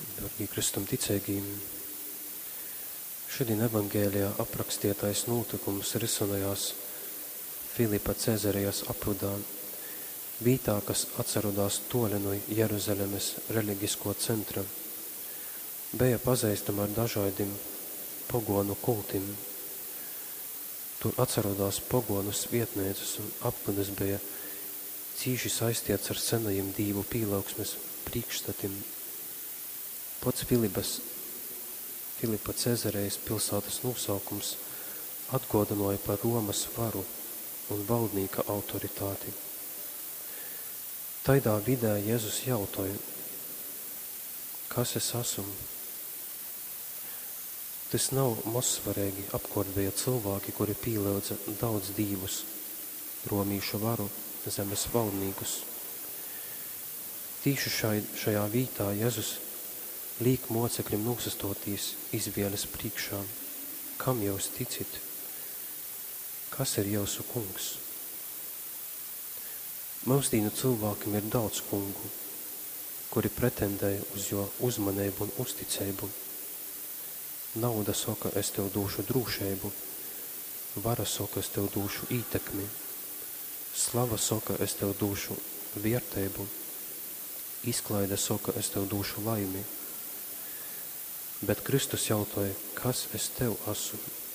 Darbie Kristum ticēgī, šodien evangēlijā aprakstietais notikums risinājās Filipa Cezarejas aprodā, vietā, kas atcerodās toļi no Jeruzalemes reliģisko centra. Bija pazīstama ar dažādiem pogonu kultim. Tur atcerodās pogonus vietnēcas un apvidas bija cīši saistīts ar senajiem dīvu pīlaugsmes priekšstatiem. Pats Filipa Cezarejas pilsētas nosaukums atgādināja par Romas varu un valdnieka autoritāti. Taidā vidē Jēzus jautāja, kas es esmu? Tas nav mazsvarīgi, apkārt bija cilvēki, kuri pīlēdza daudz dīvus, romīšu varu, zemes valdniekus. Tīši šajā vietā Jēzus liek mocekļiem nosastotīs izvēles priekšā. Kam jūs ticit? Kas ir jūsu kungs? Mūsdienu cilvēkiem ir daudz kungu, kuri pretendēja uz jo uzmanību un uzticību. Nauda saka, es tev došu drošību, vara saka, es tev došu ietekmi, slava saka, es tev došu vērtību, izklaide saka, es tev došu laimi. Bet Kristus jautāja, kas es tev esmu?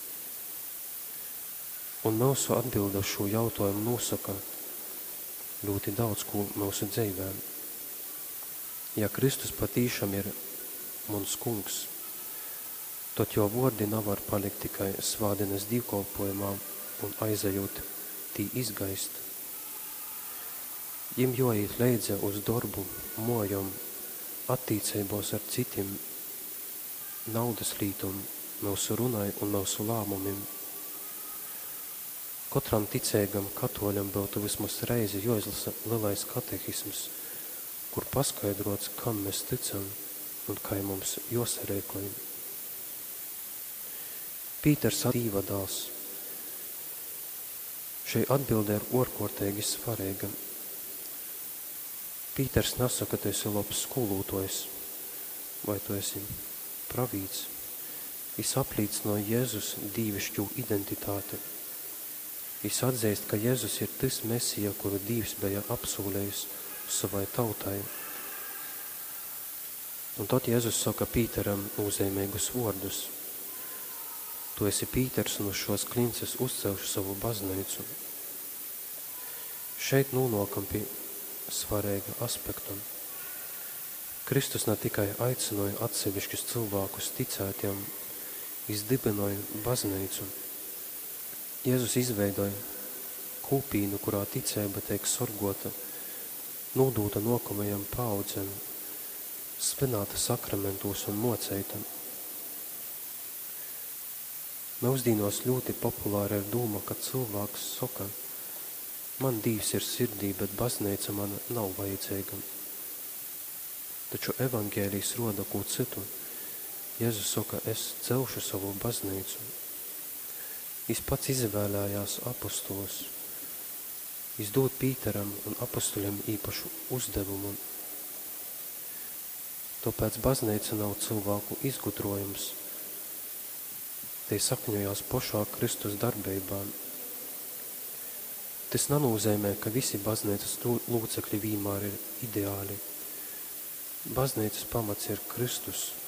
Un mūsu atbilde uz šo jautājumu nosaka ļoti daudz ko mūsu dzīvēm. Ja Kristus patīšām ir mums kungs, tad jo vārdi nevar palikt tikai svādinas divkolpojumā un aizejot tī izgaist. Jim joīt leidze uz darbu, mojam, attīcībos ar citiem, naudas lītum, mūsu runai un mūsu lēmumiem. Katram ticīgam katoļam būtu vismaz reizi jāizlasa lielais katehisms, kur paskaidrots, kam mēs ticam un kā mums jāsarēkoja. Pīters attīvadās. Šai atbilde ir ārkārtīgi svarīga. Pīters nesaka, ka tu esi labs skolotājs, vai tu esi pravīts. Viņš apliecina Jēzus dīvišķu identitāti. Viņš atzīst, ka Jēzus ir tas Mesija, kuru Dievs bija apsolējis savai tautai. Un tad Jēzus saka Pīteram nozīmīgus vārdus. Tu esi Pīters un uz šos klinces uzcelšu savu baznīcu. Šeit nonākam pie svarīga aspekta. Kristus ne tikai aicināja atsevišķus cilvēkus ticētiem, izdibināja baznīcu. Jēzus izveidoja kopīnu, kurā ticība tiek sorgota, nodota nākamajām paudzēm, svinēta sakramentos un mocēta. Mūsdienos ļoti populāra ir doma, ka cilvēks saka, man Dievs ir sirdī, bet baznīca man nav vajadzīga. Taču evangēlijs roda ko citu. Jēzus saka, es celšu savu baznīcu. Viņš pats izvēlējās apostolos. Viņš dod Pīteram un apostoļiem īpašu uzdevumu. Tāpēc baznīca nav cilvēku izgudrojums. Tie sakņojās pašā Kristus darbībā. Tas nenozīmē, ka visi baznīcas locekļi vienmēr ir ideāli. Baznīcas pamats ir Kristus.